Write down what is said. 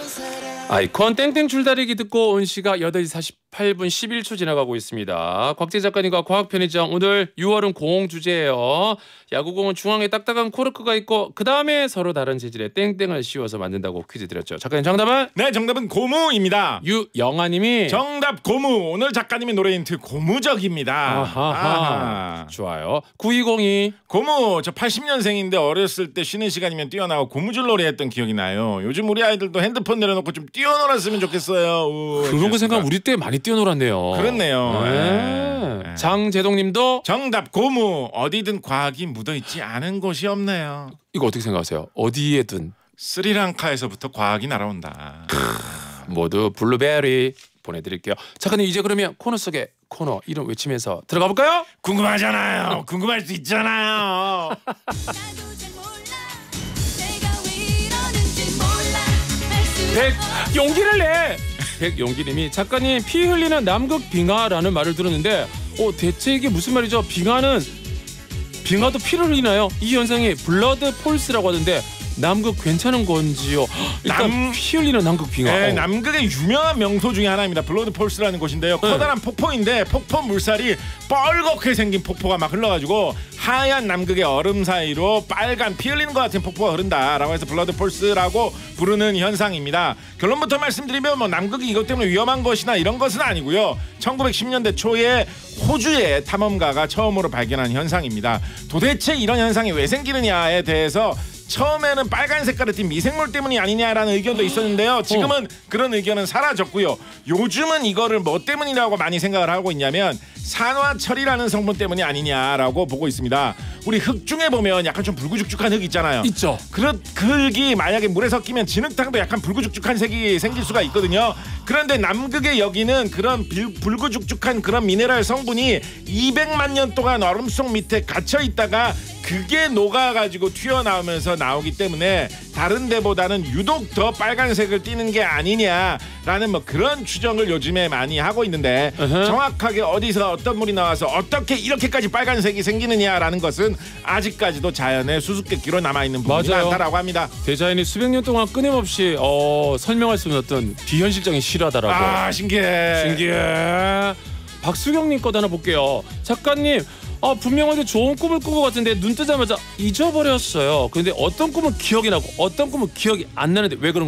아이콘 땡땡 줄다리기 듣고 온 시각 8시 48분 11초 지나가고 있습니다. 곽재 작가님과 과학편의점, 오늘 6월은 공홍 주제예요. 야구공은 중앙에 딱딱한 코르크가 있고 그 다음에 서로 다른 재질의 땡땡을 씌워서 만든다고 퀴즈 드렸죠. 작가님 정답은? 네, 정답은 고무입니다. 유영아님이 정답 고무. 오늘 작가님의 노래 힌트 고무적입니다. 아하. 좋아요. 9202 고무. 저 80년생인데 어렸을 때 쉬는 시간이면 뛰어나와 고무줄 놀이 했던 기억이 나요. 요즘 우리 아이들도 핸드폰 내려놓고 좀 뛰어놀았으면 좋겠어요. 그런 거 생각하면 우리 때 많이 뛰어놀았네요. 그렇네요. 네. 장재동님도 정답 고무. 어디든 과학이 묻어있지 않은 곳이 없네요. 이거 어떻게 생각하세요? 어디에든 스리랑카에서부터 과학이 날아온다. 모두 블루베리 보내드릴게요. 작가님 이제 그러면 코너 속에 코너 이름 외치면서 들어가 볼까요? 궁금하잖아요. 궁금할 수 있잖아요. 용기를 내. 백용기님이 작가님 피 흘리는 남극 빙하라는 말을 들었는데 대체 이게 무슨 말이죠? 빙하도 피를 흘리나요? 이 현상이 블러드 폴스라고 하던데 남극 괜찮은 건지요? 일단 피 흘리는 남극 빙하. 네, 남극의 유명한 명소 중에 하나입니다. 블러드 폴스라는 곳인데요. 커다란 폭포인데 폭포 물살이 뻘겋게 생긴 폭포가 막 흘러가지고 하얀 남극의 얼음 사이로 빨간 피 흘리는 것 같은 폭포가 흐른다라고 해서 블러드 폴스라고 부르는 현상입니다. 결론부터 말씀드리면 뭐 남극이 이것 때문에 위험한 것이나 이런 것은 아니고요. 1910년대 초에 호주의 탐험가가 처음으로 발견한 현상입니다. 도대체 이런 현상이 왜 생기느냐에 대해서 처음에는 빨간 색깔을 띤 미생물 때문이 아니냐라는 의견도 있었는데요. 지금은 그런 의견은 사라졌고요. 요즘은 이거를 뭐 때문이라고 많이 생각을 하고 있냐면 산화철이라는 성분 때문이 아니냐라고 보고 있습니다. 우리 흙 중에 보면 약간 좀 불구죽죽한 흙 있잖아요. 있죠. 그 흙이 만약에 물에 섞이면 진흙탕도 약간 불구죽죽한 색이 생길 수가 있거든요. 그런데 남극의 여기는 그런 불구죽죽한 그런 미네랄 성분이 200만 년 동안 얼음 속 밑에 갇혀 있다가 그게 녹아가지고 튀어나오면서 나오기 때문에 다른 데보다는 유독 더 빨간색을 띠는 게 아니냐라는 뭐 그런 추정을 요즘에 많이 하고 있는데 정확하게 어디서 어떤 물이 나와서 어떻게 이렇게까지 빨간색이 생기느냐라는 것은 아직까지도 자연의 수수께끼로 남아있는 부분이 많다라고 합니다. 대자연이 수백 년 동안 끊임없이 설명할 수 없는 어떤 비현실적인 실화다라고. 아, 신기해. 박수경님 것 하나 볼게요. 작가님 분명 어제 좋은 꿈을 꾼 것 같은데 눈 뜨자마자 잊어버렸어요. 근데 어떤 꿈은 기억이 나고 어떤 꿈은 기억이 안 나는데 왜 그런